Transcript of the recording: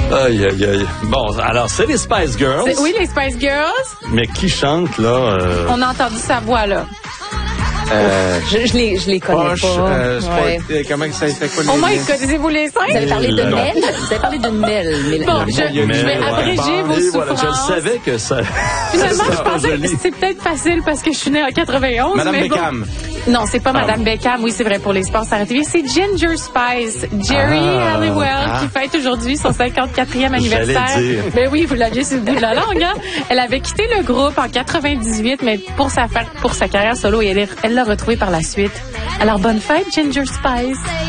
Aïe, aïe, aïe. Bon, alors, c'est les Spice Girls. Oui, les Spice Girls. Mais qui chante, là? On a entendu sa voix, là. Je les connais Poche, pas. Ouais. comment ça fait quoi? Au moins, connaissez-vous les cinq? Vous avez parlé de Mel? Vous avez parlé de Mel. Bon, je vais abréger vos Et voilà, souffrances. je le savais que ça... Finalement, je ça pensais que joli. c'est peut-être facile parce que je suis née en 91. Madame mais bon. Beckham. Non, c'est pas Madame Beckham. Oui, c'est vrai pour les sports à la TV. C'est Ginger Spice. Jerry Halliwell qui fête aujourd'hui son 54e anniversaire. J'allais dire. Ben oui, vous l'aviez sur le bout de la langue. Hein? Elle avait quitté le groupe en 98, mais pour sa carrière solo, et elle l'a retrouvée par la suite. Alors, bonne fête, Ginger Spice.